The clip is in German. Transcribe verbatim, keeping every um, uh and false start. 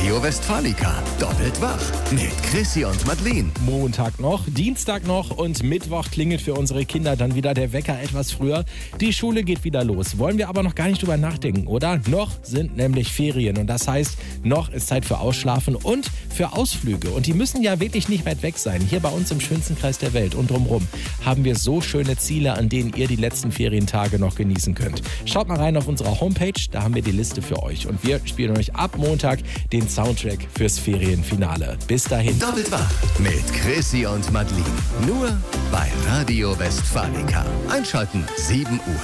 Radio Westfalica. Doppelt wach mit Chrissy und Madeleine. Montag noch, Dienstag noch und Mittwoch klingelt für unsere Kinder dann wieder der Wecker etwas früher. Die Schule geht wieder los. Wollen wir aber noch gar nicht drüber nachdenken, oder? Noch sind nämlich Ferien und das heißt, noch ist Zeit für Ausschlafen und für Ausflüge. Und die müssen ja wirklich nicht weit weg sein. Hier bei uns im schönsten Kreis der Welt und drumherum haben wir so schöne Ziele, an denen ihr die letzten Ferientage noch genießen könnt. Schaut mal rein auf unserer Homepage, da haben wir die Liste für euch. Und wir spielen euch ab Montag den Soundtrack fürs Ferienfinale. Bis dahin. Doppelt wach mit Chrissy und Madeleine. Nur bei Radio Westfalica. Einschalten sieben Uhr.